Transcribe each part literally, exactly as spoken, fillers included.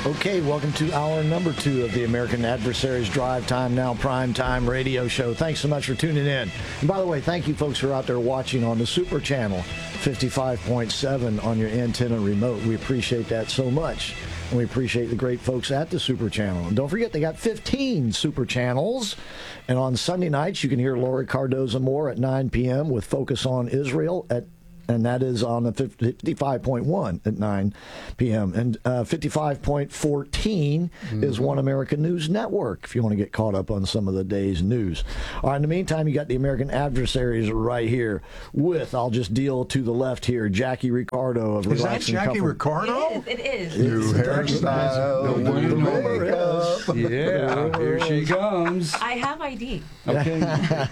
Okay, welcome to hour number two of the American Adversaries Drive Time Now Prime Time radio show. Thanks so much for tuning in. And by the way, thank you folks who are out there watching on the Super Channel fifty-five point seven on your antenna remote. We appreciate that so much. And we appreciate the great folks at the Super Channel. And don't forget, they got fifteen Super Channels. And on Sunday nights, you can hear Lori Cardoza Moore at nine p.m. with Focus on Israel at and that is on the fifty-five point one at nine p.m. And uh, fifty-five point one four mm-hmm. is One American News Network, if you want to get caught up on some of the day's news. All right, in the meantime, you got the American Adversaries right here with, I'll just deal to the left here, Jackie Ricardo of Is Relaxing that Jackie Comfort. Ricardo? It is. It is. New hairstyle, The new rumor makeup. is. Yeah, here she comes. I have I D. Okay.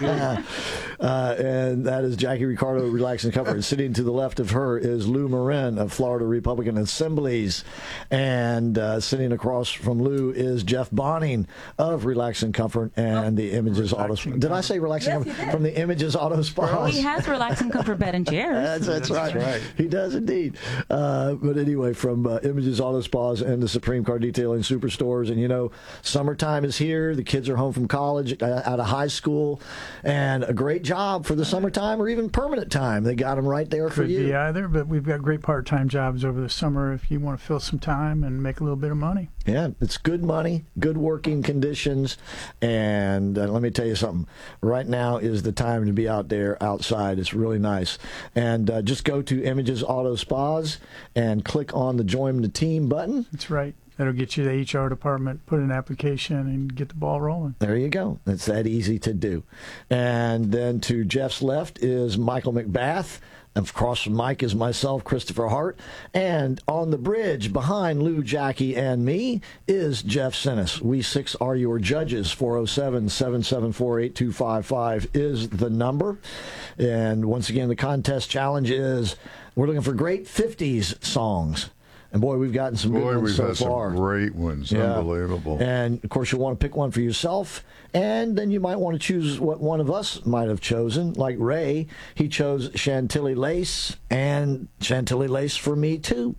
uh, and that is Jackie Ricardo of Relaxing Comfort. And sitting to the left of her is Lou Marin of Florida Republican Assemblies. And uh, sitting across from Lou is Jeff Bonning of Relaxing Comfort and the Images Auto Spa. Did I say Relaxing Yes, Comfort? you did. From the Images Auto Spas. He has Relaxing Comfort bed and chairs. That's, that's, That's right. right. He does indeed. Uh, but anyway, from uh, Images Auto Spas and the Supreme Car Detailing Superstores. And, you know, summertime is here. The kids are home from college, uh, out of high school. And a great job for the summertime or even permanent time. They got them right there for Could you. be either, but we've got great part-time jobs over the summer if you want to fill some time and make a little bit of money. Yeah, it's good money, good working conditions, and uh, let me tell you something. Right now is the time to be out there outside. It's really nice. And uh, just go to Images Auto Spas and click on the Join the Team button. That's right. That'll get you to the H R department, put in an application, and get the ball rolling. There you go. It's that easy to do. And then to Jeff's left is Michael McBath. Across from Mike is myself, Christopher Hart. And on the bridge behind Lou, Jackie, and me is Jeff Sinnis. We six are your judges. four oh seven, seven seven four, eight two five five is the number. And once again, the contest challenge is we're looking for great fifties songs. And boy, we've gotten some good Boy, ones we've so had far. some great ones. Yeah. Unbelievable. And, of course, you'll want to pick one for yourself. And then you might want to choose what one of us might have chosen. Like Ray, he chose Chantilly Lace, and Chantilly Lace for me, too.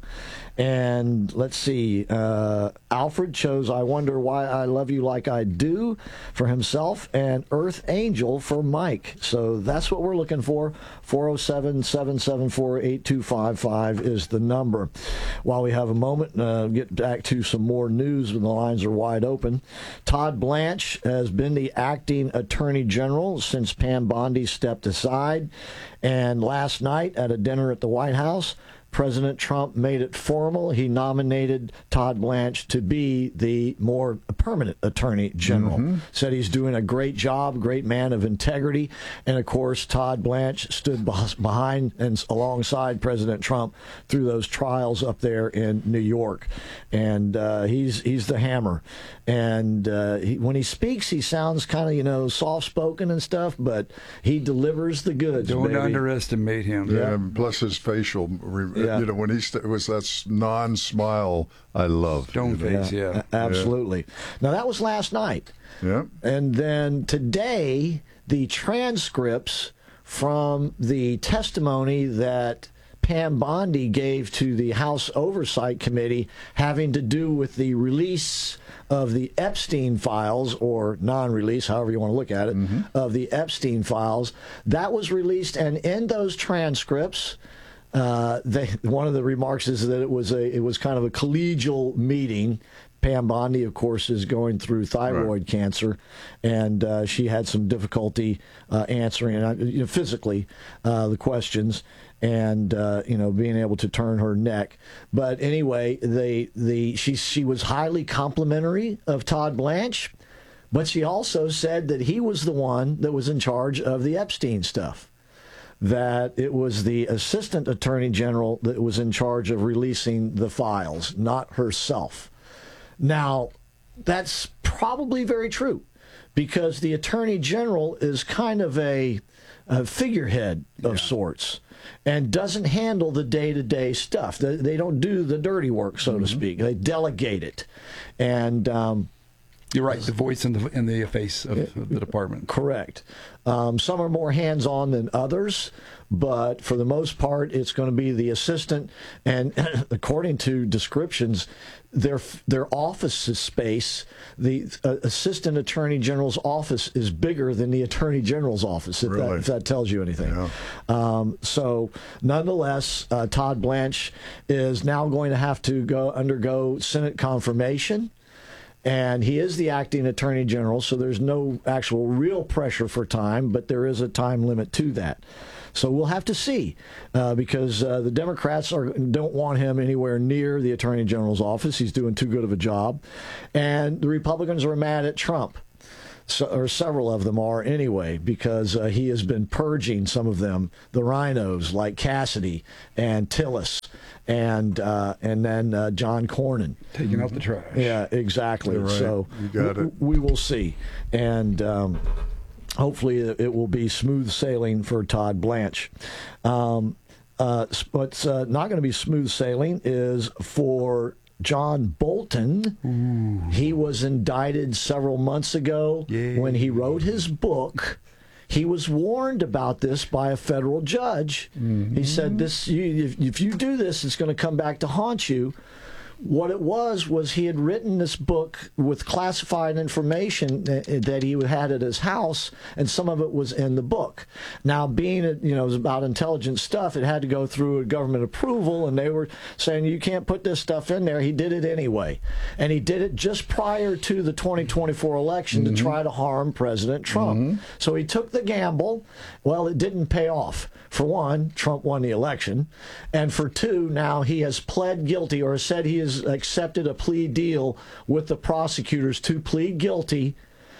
And let's see, uh, Alfred chose I Wonder Why I Love You Like I Do for himself, and Earth Angel for Mike. So that's what we're looking for. four oh seven, seven seven four, eight two five five is the number. While we have a moment, uh, get back to some more news when the lines are wide open. Todd Blanche has been the acting attorney general since Pam Bondi stepped aside. And last night at a dinner at the White House, President Trump made it formal. He nominated Todd Blanche to be the more permanent attorney general. Mm-hmm. Said he's doing a great job, great man of integrity. And, of course, Todd Blanche stood behind and alongside President Trump through those trials up there in New York. And uh, he's he's the hammer. And uh, he, when he speaks, he sounds kind of, you know, soft-spoken and stuff, but he delivers the goods, Don't baby. underestimate him. Yeah, and plus his facial, re- Yeah. you know, when he st- was that non-smile, I loved. Stone you know? face, yeah. A- Absolutely. Now, that was last night. Yeah. And then today, the transcripts from the testimony that Pam Bondi gave to the House Oversight Committee having to do with the release of the Epstein files, or non-release, however you want to look at it, mm-hmm. of the Epstein files, that was released. And in those transcripts, uh, they, one of the remarks is that it was a it was kind of a collegial meeting. Pam Bondi, of course, is going through thyroid right. cancer, and uh, she had some difficulty uh, answering uh, you know, physically uh, the questions, and uh, you know, being able to turn her neck. But anyway, they the she she was highly complimentary of Todd Blanche, but she also said that he was the one that was in charge of the Epstein stuff. That it was the assistant attorney general that was in charge of releasing the files, not herself. Now, that's probably very true, because the attorney general is kind of a, a figurehead of yeah. sorts and doesn't handle the day-to-day stuff. They, they don't do the dirty work, so mm-hmm. to speak. They delegate it. And um, You're right. The voice and the, and the face of the department. Correct. Um, some are more hands-on than others, but for the most part, it's going to be the assistant. And according to descriptions, their their office space, the uh, assistant attorney general's office is bigger than the attorney general's office, if, Really? that, if that tells you anything. Yeah. Um, so, nonetheless, uh, Todd Blanche is now going to have to go undergo Senate confirmation. And he is the acting attorney general, so there's no actual real pressure for time, but there is a time limit to that. So we'll have to see, uh, because uh, the Democrats are, don't want him anywhere near the attorney general's office. He's doing too good of a job. And the Republicans are mad at Trump. So, or several of them are anyway, because uh, he has been purging some of them, the rhinos like Cassidy and Tillis, and uh, and then uh, John Cornyn. Taking out the trash. Yeah, exactly. You're right. So You got w- it. we will see. And um, hopefully it will be smooth sailing for Todd Blanche. Um, uh, what's uh, not going to be smooth sailing is for John Bolton. Ooh. He was indicted several months ago Yay. when he wrote his book. He was warned about this by a federal judge. Mm-hmm. He said, "This, you, if, if you do this, it's going to come back to haunt you." What it was was he had written this book with classified information that he had at his house, and some of it was in the book. Now, being it, you know, it was about intelligent stuff, it had to go through a government approval, and they were saying you can't put this stuff in there. He did it anyway, and he did it just prior to the twenty twenty-four election mm-hmm. to try to harm President Trump. Mm-hmm. So he took the gamble. Well, it didn't pay off. For one, Trump won the election, and for two, now he has pled guilty or said he has accepted a plea deal with the prosecutors to plead guilty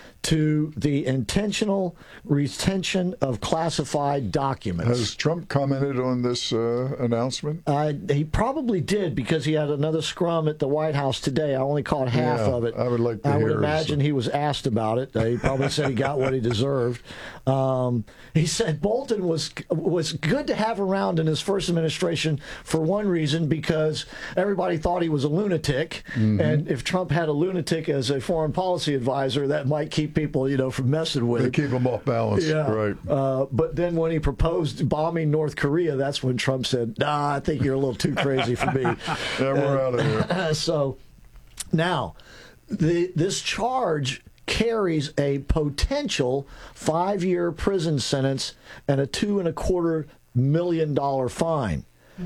to the intentional retention of classified documents. Has Trump commented on this uh, announcement? Uh, he probably did, because he had another scrum at the White House today. I only caught half Yeah, of it. I would like to I would hear imagine some. he was asked about it. Uh, he probably said he got what he deserved. Um, he said Bolton was was good to have around in his first administration for one reason, because everybody thought he was a lunatic, mm-hmm. and if Trump had a lunatic as a foreign policy advisor, that might keep people, you know, from messing with They it. keep him off balance. Yeah. Right. Uh, but then when he proposed bombing North Korea, that's when Trump said, "Nah, I think you're a little too crazy for me." Yeah, we're out of here. So now, the, this charge carries a potential five-year prison sentence and a two and a quarter million dollar fine.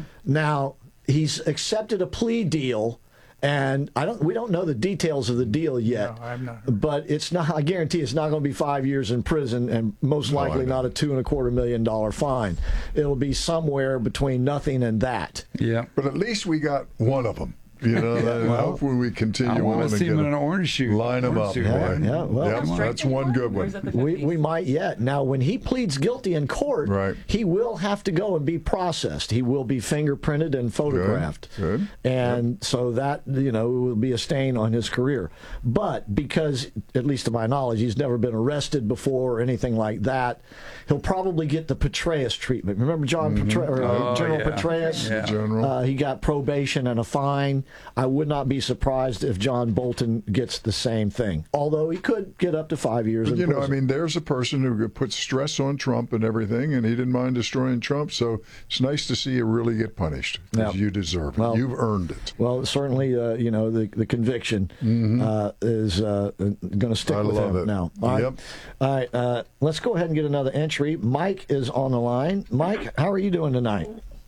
Now, he's accepted a plea deal. And I don't. We don't know the details of the deal yet. No, I'm not. But it's not. I guarantee it's not going to be five years in prison, and most No, likely I know. not a two and a quarter million dollar fine. It'll be somewhere between nothing and that. Yeah. But at least we got one of them. You know, and well, hopefully we continue I on want and to see him get in an them. orange shoe. Line them Orange up. suit, Yeah, boy. yeah, well- Yep, That's that's one good Or is one. that the We fifties? we might yet. Now, when he pleads guilty in court, Right. he will have to go and be processed. He will be fingerprinted and photographed. Good. And so that, you know, will be a stain on his career. But because, at least to my knowledge, he's never been arrested before or anything like that, he'll probably get the Petraeus treatment. Remember John Petra- or, uh, Oh, General yeah. Petraeus? Yeah. General. Uh, he got probation and a fine. I would not be surprised if John Bolton gets the same thing, although he could get up to five years in You know, I prison. mean, there's a person who puts stress on Trump and everything, and he didn't mind destroying Trump. So it's nice to see you really get punished, because Yeah. you deserve it. Well- You've earned it. Well, certainly, uh, you know, the the conviction uh, is uh, going to stick I with love him it. now. All right, Yep. All right uh, let's go ahead and get another entry. Mike is on the line. Mike, how are you doing tonight?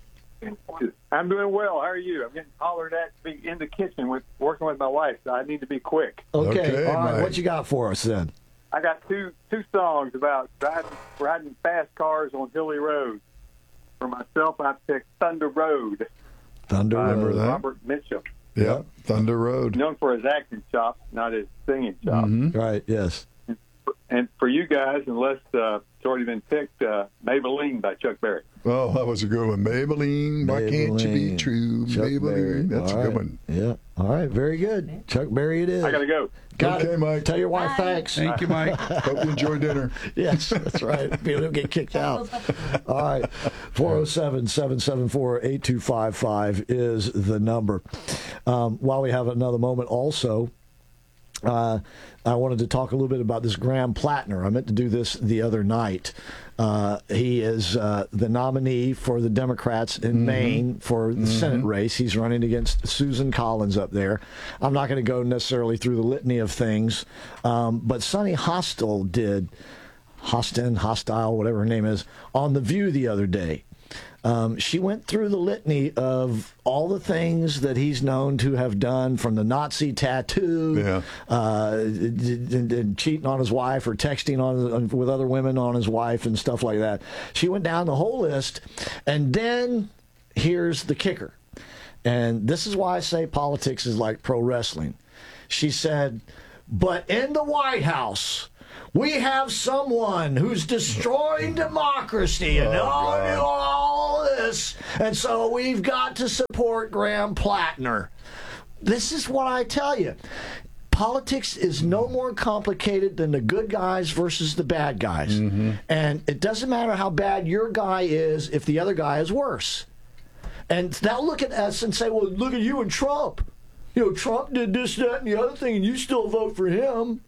I'm doing well. How are you? I'm getting hollered at to be in the kitchen with working with my wife, so I need to be quick. Okay, Okay, all right. Mike. What you got for us then? I got two two songs about riding, riding fast cars on hilly roads. For myself, I picked Thunder Road Thunder by Remember Road. that? Robert Mitchum, Yep. Thunder Road. known for his acting chops, not his singing chops. Mm-hmm. Right. Yes. And for you guys, unless uh, it's already been picked, uh, Maybelline by Chuck Berry. Oh, that was a good one. Maybelline, why can't you be Maybelline. true? Chuck Maybelline. Berry. That's All a good right. one. Yeah. All right. Very good. Chuck Berry it is. I got to go. Got Okay, it. Mike. Tell your wife Bye. thanks. Thank you, Mike. Hope you enjoy dinner. Yes, that's right. People don't get kicked out. All right. four oh seven, seven seven four, eight two five five is the number. Um, while we have another moment, also, Uh, I wanted to talk a little bit about this Graham Plattner. I meant to do this the other night. Uh, he is uh, the nominee for the Democrats in mm-hmm. Maine for the mm-hmm. Senate race. He's running against Susan Collins up there. I'm not going to go necessarily through the litany of things, um, but Sonny Hostel did, Hostin, Hostile, whatever her name is, on The View the other day. Um, she went through the litany of all the things that he's known to have done, from the Nazi tattoo, yeah. uh, d- d- d- cheating on his wife or texting on with other women on his wife and stuff like that. She went down the whole list, and then here's the kicker. And this is why I say politics is like pro wrestling. She said, but in the White House, we have someone who's destroying democracy and oh, all, all this, and so we've got to support Graham Plattner. This is what I tell you. Politics is no more complicated than the good guys versus the bad guys. Mm-hmm. And it doesn't matter how bad your guy is if the other guy is worse. And now look at us and say, well, look at you and Trump. You know, Trump did this, that, and the other thing, and you still vote for him.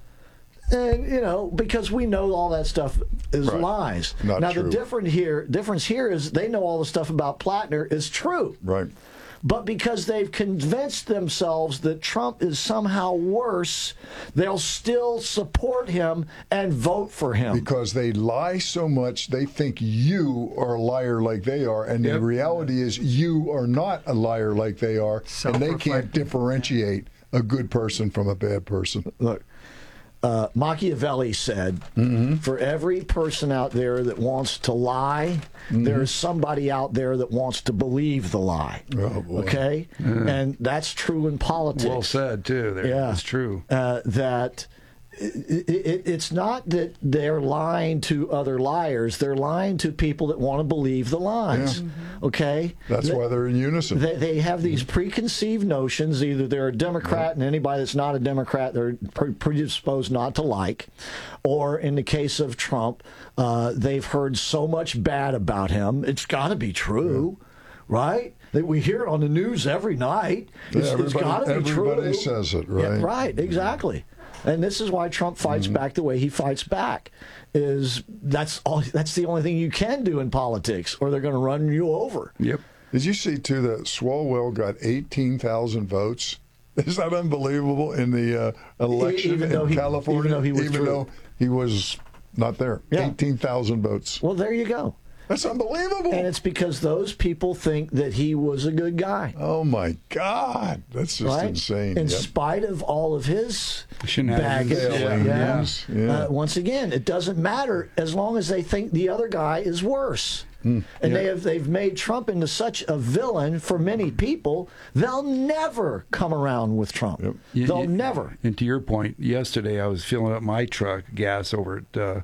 And, you know, because we know all that stuff is right. lies. Not now, true. the different here, difference here is they know all the stuff about Plattner is true. Right. But because they've convinced themselves that Trump is somehow worse, they'll still support him and vote for him. Because they lie so much, they think you are a liar like they are, and yep. the reality is you are not a liar like they are, and they can't differentiate a good person from a bad person. Look. Uh, Machiavelli said, mm-hmm. for every person out there that wants to lie, mm-hmm. there is somebody out there that wants to believe the lie. Oh, boy. Okay? Mm-hmm. And that's true in politics. Well said, too. There. Yeah. That's true. Uh, that it, it, it's not that they're lying to other liars. They're lying to people that want to believe the lies. Yeah. Mm-hmm. Okay? That's they, why they're in unison. They, they have these preconceived notions. Either they're a Democrat, right. and anybody that's not a Democrat, they're pre- predisposed not to like. Or in the case of Trump, uh, they've heard so much bad about him, it's got to be true. Yeah. Right? That we hear it on the news every night. It's, yeah, it's got to be true. Everybody says it, right? Yeah, right, exactly. And this is why Trump fights mm-hmm. back the way he fights back. Is that's all? That's the only thing you can do in politics, or they're going to run you over. Yep. Did you see too that Swalwell got eighteen thousand votes? Is that unbelievable in the uh, election even in he, California? Even though he was, even though he was not there, yeah. eighteen thousand votes. Well, there you go. That's unbelievable. And it's because those people think that he was a good guy. Oh, my God. That's just right? insane. In yep. spite of all of his baggage. Yeah. Yeah. Yeah. Uh, once again, it doesn't matter as long as they think the other guy is worse. Mm. And yeah. they have, they've made Trump into such a villain for many people, they'll never come around with Trump. Yep. You, they'll you, never. And to your point, yesterday I was filling up my truck, gas over at uh,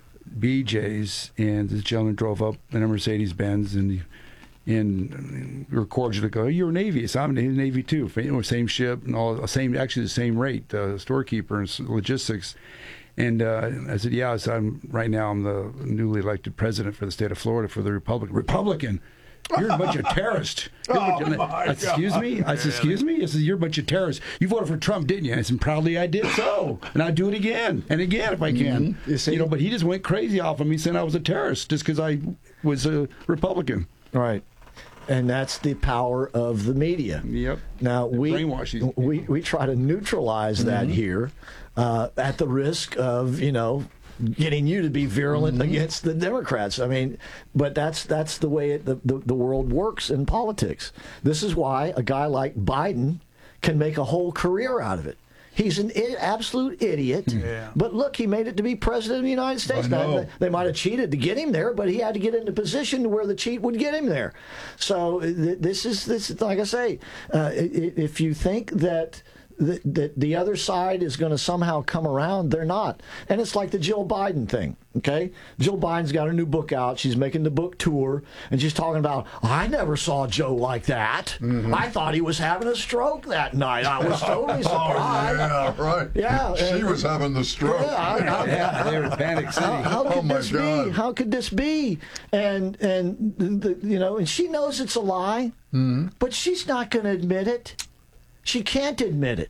B J's, and this gentleman drove up in a Mercedes-Benz, and he, and we were cordial to go, you're Navy. So I'm in the Navy too. You know, same ship and all, same actually the same rate, uh, storekeeper and logistics. And uh, I said, yeah, so I'm right now I'm the newly elected president for the state of Florida for the Republic. Republican. You're a bunch of terrorists. You're a bunch of, oh I said, excuse God, me? I said, excuse me? I said, you're a bunch of terrorists. You voted for Trump, didn't you? I said, proudly I did so. And I'd do it again and again if I can. Mm-hmm. You see? You know, but he just went crazy off of me saying I was a terrorist just because I was a Republican. Right. And that's the power of the media. Yep. Now, we, brainwash we, we try to neutralize that mm-hmm. here uh, at the risk of, you know, getting you to be virulent mm-hmm. against the Democrats. I mean, but that's that's the way it, the, the the world works in politics. This is why a guy like Biden can make a whole career out of it. He's an I- absolute idiot. Yeah. But look, he made it to be president of the United States. Now, they, they might have cheated to get him there, but he had to get into position where the cheat would get him there. So th- this is this is, like I say, uh, if you think that that the, the other side is going to somehow come around, they're not. And it's like the Jill Biden thing, okay? Jill Biden's got a new book out. She's making the book tour, and she's talking about, I never saw Joe like that. Mm-hmm. I thought he was having a stroke that night. I was totally surprised. Oh, yeah, right. Yeah. She and, was having the stroke. Yeah, I, I, Yeah, they were in Panic City. How, how could oh, my this God. be? How could this be? And, and the, you know, and she knows it's a lie, mm-hmm. but she's not going to admit it. She can't admit it.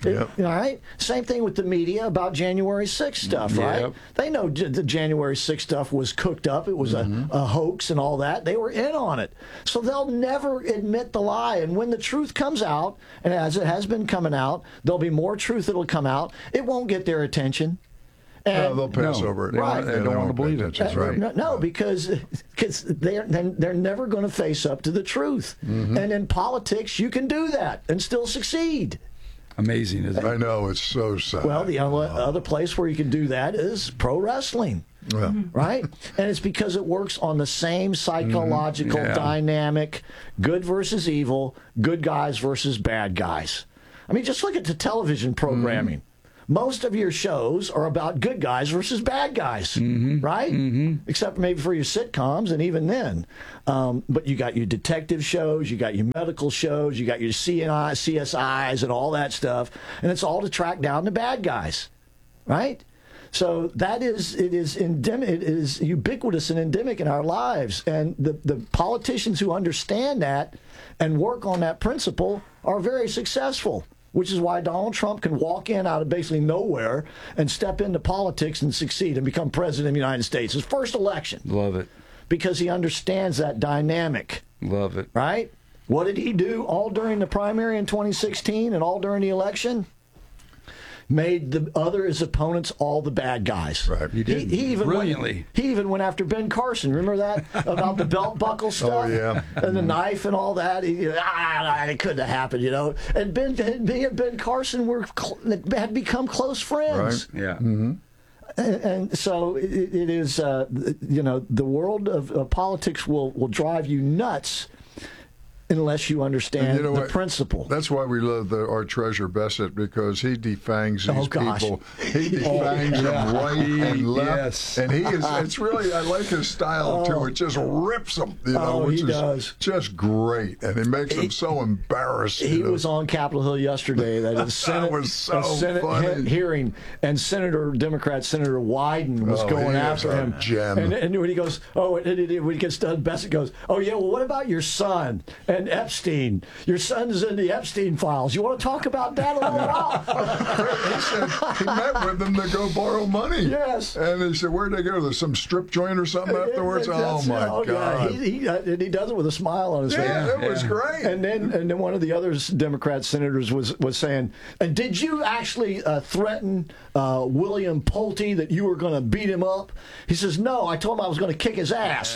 Yep. All right. Same thing with the media about January sixth stuff, right? Yep. They know j- the January sixth stuff was cooked up. It was Mm-hmm. a, a hoax and all that. They were in on it. So they'll never admit the lie. And when the truth comes out, and as it has been coming out, there'll be more truth that'll come out. It won't get their attention. No, And they'll pass No, over it. they Right. don't- they don't won't want to pay believe it. attention. Uh, That's right. No, no, because because they're they're they're never going to face up to the truth. Mm-hmm. And in politics, you can do that and still succeed. Amazing, isn't I it? know, it's so sad. Well, the only other place where you can do that is pro wrestling. Yeah. Right? And it's because it works on the same psychological Yeah. dynamic, good versus evil, good guys versus bad guys. I mean, just look at the television programming. Most of your shows are about good guys versus bad guys, right? Mm-hmm. Except maybe for your sitcoms, and even then. Um, but you got your detective shows, you got your medical shows, you got your C N I, C S Is, and all that stuff, and it's all to track down the bad guys, right? So that is it is endemic, it is ubiquitous and endemic in our lives, and the the politicians who understand that and work on that principle are very successful. Which is why Donald Trump can walk in out of basically nowhere and step into politics and succeed and become president of the United States. His first election, Love it. because he understands that dynamic, Love it. right? What did he do all during the primary in twenty sixteen and all during the election? Made the other his opponents all the bad guys. Right. He did even brilliantly. Went, he even went after Ben Carson. Remember that about the belt buckle stuff? Oh, yeah. And the knife and all that. He, ah, it couldn't have happened, you know. And Ben, he and Ben Carson were cl- had become close friends. Right. Yeah. And, and so it, it is, uh, you know, the world of, of politics will, will drive you nuts unless you understand And you know the what? principle. That's why we love the, our treasurer Bassett, because he defangs these Oh, gosh. people. He defangs them right and left, Yes. and he is. It's really I like his style too. It just rips them, you know, Oh, which he is does. just great, and it makes them so embarrassed. He you know. was on Capitol Hill yesterday. That is Senate, was so a Senate funny. he- hearing, and Senator Democrat Senator Wyden was Oh, going he is after a him. gem. And, and when he goes, oh, and, and, and when he gets done, Bassett goes, oh yeah, well, what about your son and Epstein? Your son's in the Epstein files. You want to talk about that a little while? He said he met with them to go borrow money. Yes. And he said, "Where'd they go? There's some strip joint or something afterwards." Oh That's- my oh, yeah. God! He, he, uh, and he does it with a smile on his face. Yeah, that was great. And then, and then one of the other Democrat senators was was saying, "And did you actually uh, threaten uh, William Pulte that you were going to beat him up?" He says, "No, I told him I was going to kick his ass."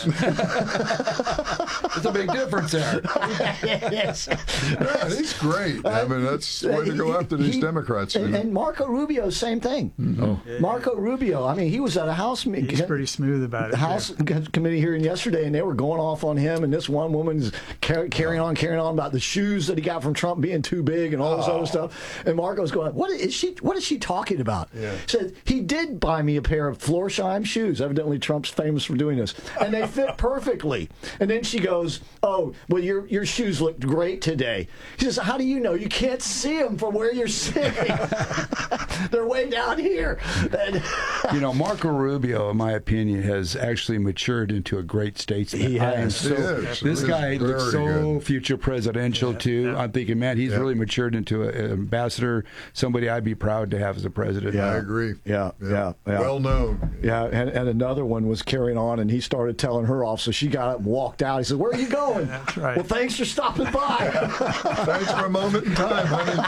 There's a big difference there. Yes. Yeah, he's great. I mean, that's the way to go after these He- Democrats. you And, know. and Marco Rubio, same thing. Oh. Marco Rubio. I mean, he was at a House meeting. He's pretty smooth about it. House committee hearing yesterday, and they were going off on him. And this one woman's car- carrying on, carrying on about the shoes that he got from Trump being too big and all this other stuff. And Marco's going, "What is she? What is she talking about?" Yeah. Said he did buy me a pair of Florsheim shoes. Evidently, Trump's famous for doing this, and they fit perfectly. And then she goes, "Oh, well, your your shoes looked great today." He says, "How do you know? You can't see them from where you're sitting. They're way down here." And You know, Marco Rubio, in my opinion, has actually matured into a great statesman. He I am has. so- He is. This He's guy looks so very good. future presidential, too. I'm thinking, man, he's Yeah. really matured into a- an ambassador, somebody I'd be proud to have as a president. Yeah. I agree. Yeah, yeah, yeah. Well known. Yeah, and, and another one was carrying on, and he started telling her off, so she got up and walked out. He said, "Where are you going?" That's right. "Well, thanks for stopping by." Thanks for a moment in time,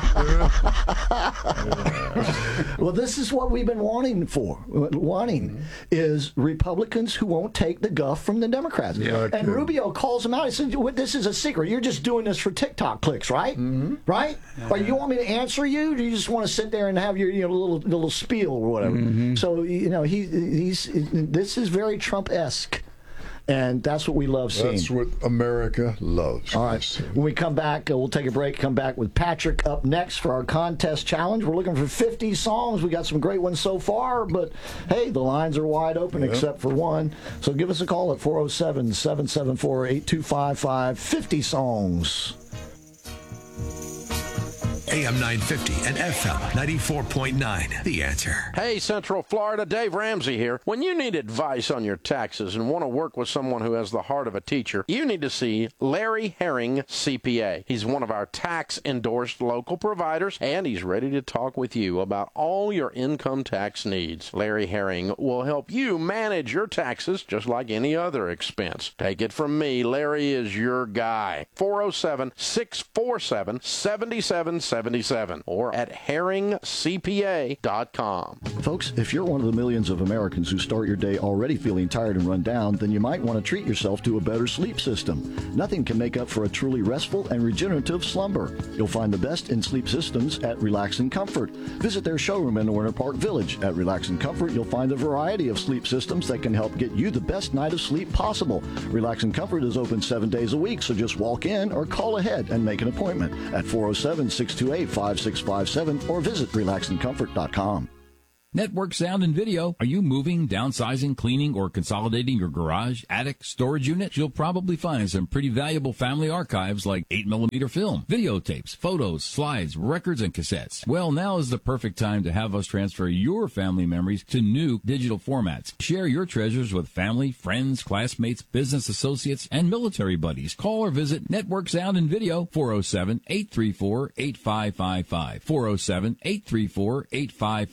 honey. Well, this is what we've been wanting for. Wanting is Republicans who won't take the guff from the Democrats. Yeah, and kidding. Rubio calls them out. He said, "Well, this is a secret. You're just doing this for TikTok clicks, right? Mm-hmm. Right? Or you want me to answer you? Or do you just want to sit there and have your you know little little spiel or whatever?" Mm-hmm. So you know he he's this is very Trump-esque, and that's what we love seeing. That's what America loves. All right. When we come back, uh, we'll take a break. Come back with Patrick up next for our contest challenge. We're looking for fifty songs. We got some great ones so far, but hey, the lines are wide open except for one. So give us a call at four oh seven, seven seven four, eight two five five. fifty songs. A M nine fifty and F M ninety-four point nine. The Answer. Hey, Central Florida, Dave Ramsey here. When you need advice on your taxes and want to work with someone who has the heart of a teacher, you need to see Larry Herring, C P A. He's one of our tax-endorsed local providers, and he's ready to talk with you about all your income tax needs. Larry Herring will help you manage your taxes just like any other expense. Take it from me, Larry is your guy. four oh seven, six four seven, seven seven seven seven or at herring c p a dot com. Folks, if you're one of the millions of Americans who start your day already feeling tired and run down, then you might want to treat yourself to a better sleep system. Nothing can make up for a truly restful and regenerative slumber. You'll find the best in sleep systems at Relax and Comfort. Visit their showroom in Winter Park Village. At Relax and Comfort, you'll find a variety of sleep systems that can help get you the best night of sleep possible. Relax and Comfort is open seven days a week, so just walk in or call ahead and make an appointment at four oh seven, six two eight, five six five seven or visit relax and comfort dot com. Network Sound and Video. Are you moving, downsizing, cleaning, or consolidating your garage, attic, storage unit? You'll probably find some pretty valuable family archives like eight millimeter film, videotapes, photos, slides, records, and cassettes. Well, now is the perfect time to have us transfer your family memories to new digital formats. Share your treasures with family, friends, classmates, business associates, and military buddies. Call or visit Network Sound and Video, four oh seven, eight three four, eight five five five, four oh seven, eight three four, eight five